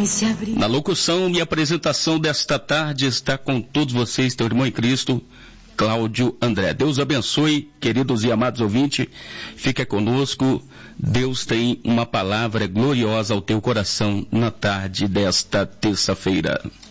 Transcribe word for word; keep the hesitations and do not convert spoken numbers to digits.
vai se abrir. Na locução e apresentação desta tarde está com todos vocês, teu irmão em Cristo, Cláudio André. Deus abençoe, queridos e amados ouvintes, fica conosco. Deus tem uma palavra gloriosa ao teu coração na tarde desta terça-feira.